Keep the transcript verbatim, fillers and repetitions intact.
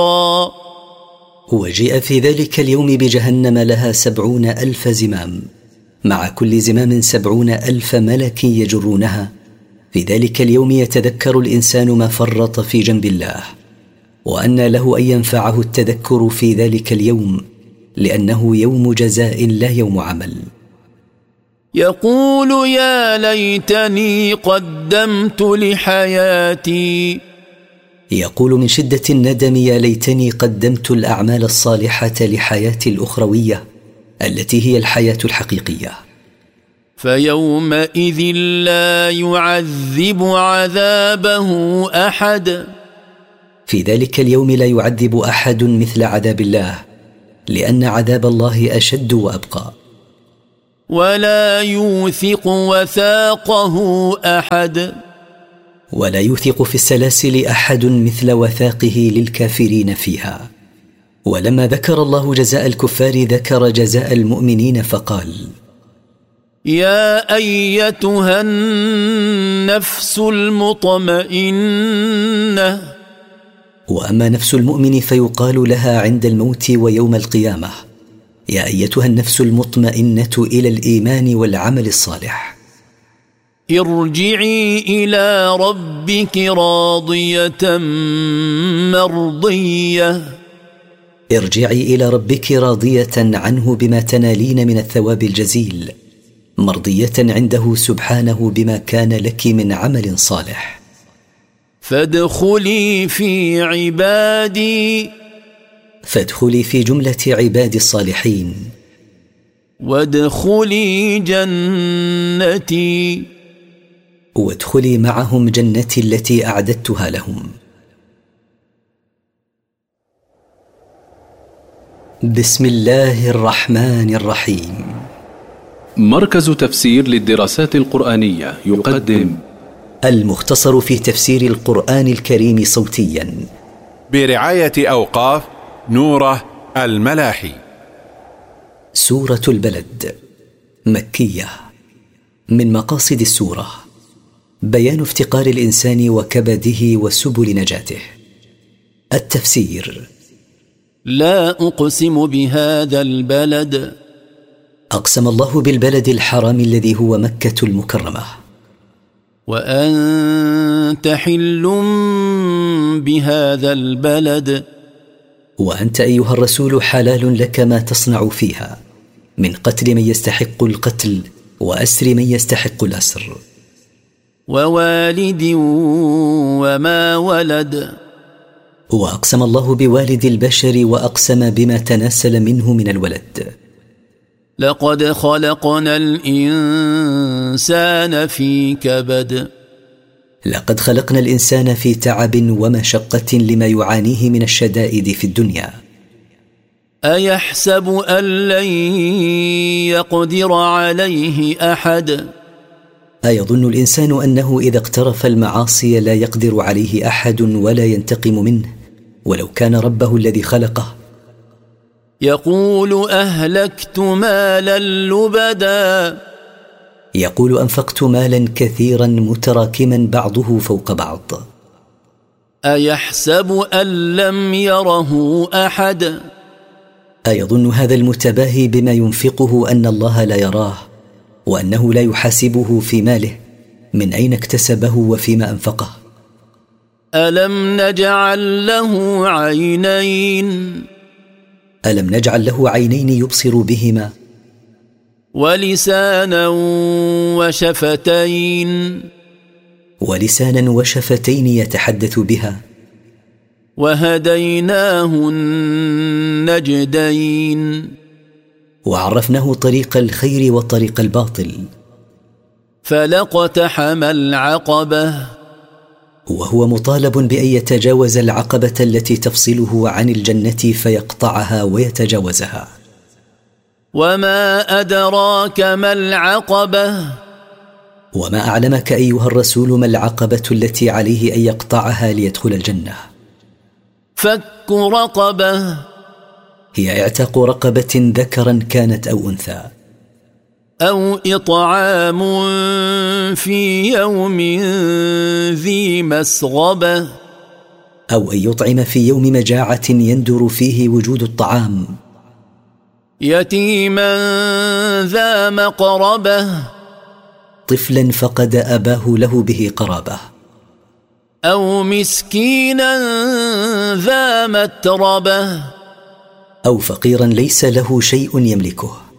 وجيء في ذلك اليوم بجهنم لها سبعون ألف زمام، مع كل زمام سبعون ألف ملك يجرونها. في ذلك اليوم يتذكر الإنسان ما فرط في جنب الله، وأن له أن ينفعه التذكر في ذلك اليوم، لأنه يوم جزاء لا يوم عمل. يقول يا ليتني قدمت لحياتي، يقول من شدة الندم يا ليتني قدمت الأعمال الصالحة لحياتي الأخروية التي هي الحياة الحقيقية. فيومئذ لا يعذب عذابه أحد، في ذلك اليوم لا يعذب أحد مثل عذاب الله، لأن عذاب الله أشد وأبقى. ولا يوثق وثاقه أحد، ولا يوثق في السلاسل أحد مثل وثاقه للكافرين فيها. ولما ذكر الله جزاء الكفار ذكر جزاء المؤمنين فقال: يا أيتها النفس المطمئنة. وأما نفس المؤمن فيقال لها عند الموت ويوم القيامة: يا أيتها النفس المطمئنة إلى الإيمان والعمل الصالح، ارجعي إلى ربك راضية مرضية. ارجعي إلى ربك راضية عنه بما تنالين من الثواب الجزيل، مرضية عنده سبحانه بما كان لك من عمل صالح. فادخلي في عبادي، فادخلي في جملة عباد الصالحين. وادخلي جنتي، وادخلي معهم جنتي التي أعددتها لهم. بسم الله الرحمن الرحيم. مركز تفسير للدراسات القرآنية يقدم المختصر في تفسير القرآن الكريم صوتيا برعاية أوقاف نوره الملاحي. سورة البلد مكية. من مقاصد السورة بيان افتقار الإنسان وكبده وسبل نجاته. التفسير: لا أقسم بهذا البلد، أقسم الله بالبلد الحرام الذي هو مكة المكرمة. وأنت حل بهذا البلد، وأنت أيها الرسول حلال لك ما تصنع فيها من قتل من يستحق القتل وأسر من يستحق الأسر. ووالد وما ولد، وأقسم الله بوالد البشر وأقسم بما تناسل منه من الولد. لقد خلقنا الإنسان في كبد، لقد خلقنا الإنسان في تعب ومشقة لما يعانيه من الشدائد في الدنيا. أيحسب أن لن يقدر عليه أحد، أيظن الإنسان أنه إذا اقترف المعاصي لا يقدر عليه أحد ولا ينتقم منه ولو كان ربه الذي خلقه. يقول أهلكت مالا لبدا، يقول أنفقت مالا كثيرا متراكما بعضه فوق بعض. أيحسب أن لم يره أحد، أيظن هذا المتباهي بما ينفقه أن الله لا يراه وأنه لا يحاسبه في ماله من أين اكتسبه وفيما أنفقه. ألم نجعل له عينين، ألم نجعل له عينين يبصر بهما، ولسانا وشفتين، ولسانا وشفتين يتحدث بها، وهديناه النجدين، وعرفناه طريق الخير وطريق الباطل. فلاقتحم العقبة، وهو مطالب بأن يتجاوز العقبة التي تفصله عن الجنة فيقطعها ويتجاوزها. وما أدراك ما العقبة، وما أعلمك أيها الرسول ما العقبة التي عليه أن يقطعها ليدخل الجنة. فك رقبة، هي اعتاق رقبة ذكرا كانت أو أنثى. أو إطعام في يوم ذي مسغبة، أو أن يطعم في يوم مجاعة يندر فيه وجود الطعام. يتيما ذا مقربة، طفلا فقد أباه له به قرابة. أو مسكينا ذا متربة، أو فقيرا ليس له شيء يملكه.